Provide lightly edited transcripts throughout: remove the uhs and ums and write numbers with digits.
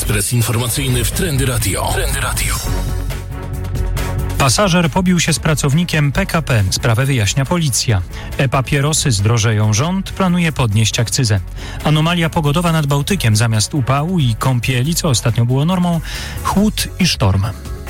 Ekspres informacyjny w Trendy Radio. Trendy Radio. Pasażer pobił się z pracownikiem PKP. Sprawę wyjaśnia policja. E-papierosy zdrożeją. Rząd planuje podnieść akcyzę. Anomalia pogodowa nad Bałtykiem. Zamiast upału i kąpieli, co ostatnio było normą, chłód i sztorm.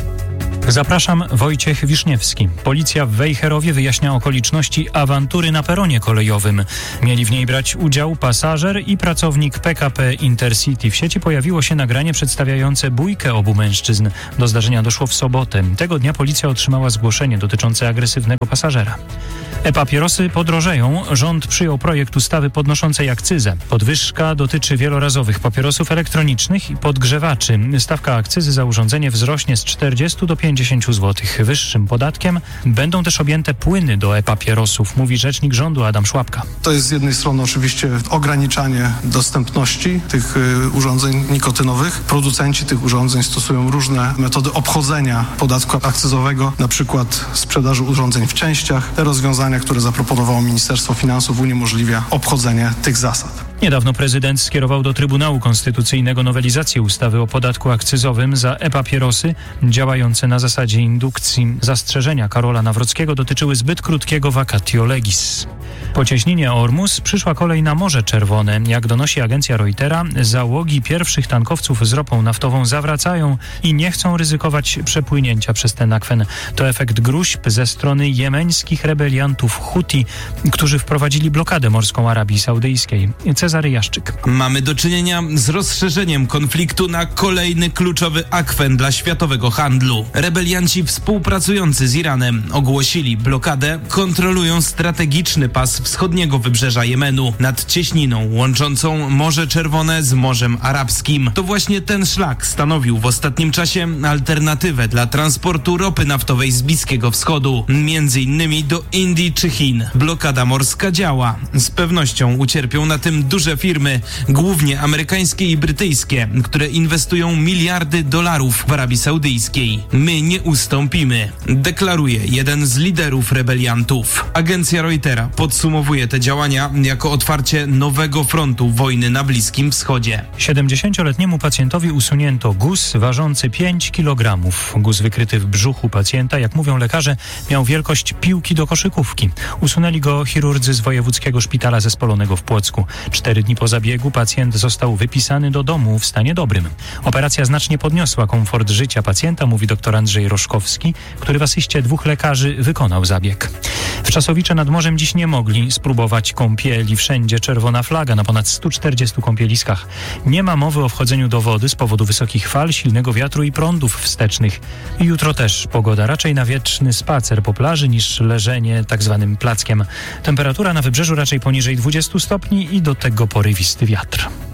Zapraszam, Wojciech Wiszniewski. Policja w Wejherowie wyjaśnia okoliczności awantury na peronie kolejowym. Mieli w niej brać udział pasażer i pracownik PKP Intercity. W sieci pojawiło się nagranie przedstawiające bójkę obu mężczyzn. Do zdarzenia doszło w sobotę. Tego dnia policja otrzymała zgłoszenie dotyczące agresywnego pasażera. E-papierosy podrożeją. Rząd przyjął projekt ustawy podnoszącej akcyzę. Podwyżka dotyczy wielorazowych papierosów elektronicznych i podgrzewaczy. Stawka akcyzy za urządzenie wzrośnie z 40 do 50 zł. Wyższym podatkiem będą też objęte płyny do e-papierosów, mówi rzecznik rządu Adam Szłapka. To jest z jednej strony oczywiście ograniczanie dostępności tych urządzeń nikotynowych. Producenci tych urządzeń stosują różne metody obchodzenia podatku akcyzowego, na przykład sprzedaży urządzeń w częściach. Te rozwiązania, które zaproponowało Ministerstwo Finansów, uniemożliwia obchodzenie tych zasad. Niedawno prezydent skierował do Trybunału Konstytucyjnego nowelizację ustawy o podatku akcyzowym za e-papierosy działające na zasadzie indukcji. Zastrzeżenia Karola Nawrockiego dotyczyły zbyt krótkiego vacatio legis. Po cieśninie Ormus przyszła kolej na Morze Czerwone. Jak donosi agencja Reutera, załogi pierwszych tankowców z ropą naftową zawracają i nie chcą ryzykować przepłynięcia przez ten akwen. To efekt gróźb ze strony jemeńskich rebeliantów Huti, którzy wprowadzili blokadę morską Arabii Saudyjskiej. Cezary Jaszczyk. Mamy do czynienia z rozszerzeniem konfliktu na kolejny kluczowy akwen dla światowego handlu. Rebelianci współpracujący z Iranem ogłosili blokadę, kontrolują strategiczny pas wschodniego wybrzeża Jemenu nad cieśniną łączącą Morze Czerwone z Morzem Arabskim. To właśnie ten szlak stanowił w ostatnim czasie alternatywę dla transportu ropy naftowej z Bliskiego Wschodu, między innymi do Indii czy Chin. Blokada morska działa. Z pewnością ucierpią na tym duże firmy, głównie amerykańskie i brytyjskie, które inwestują miliardy dolarów w Arabii Saudyjskiej. My nie ustąpimy, deklaruje jeden z liderów rebeliantów. Agencja Reutera podsumowuje te działania jako otwarcie nowego frontu wojny na Bliskim Wschodzie. 70-letniemu pacjentowi usunięto guz ważący 5 kg. Guz wykryty w brzuchu pacjenta, jak mówią lekarze, miał wielkość piłki do koszykówki. Usunęli go chirurdzy z Wojewódzkiego Szpitala Zespolonego w Płocku. 4 dni po zabiegu pacjent został wypisany do domu w stanie dobrym. Operacja znacznie podniosła komfort życia pacjenta, mówi dr Andrzej Roszkowski, który w asyście 2 lekarzy wykonał zabieg. W Czasowicze nad morzem dziś nie mogli spróbować kąpieli. Wszędzie czerwona flaga na ponad 140 kąpieliskach. Nie ma mowy o wchodzeniu do wody z powodu wysokich fal, silnego wiatru i prądów wstecznych. Jutro też pogoda raczej na wieczny spacer po plaży niż leżenie tak zwanym plackiem. Temperatura na wybrzeżu raczej poniżej 20 stopni i do tego porywisty wiatr.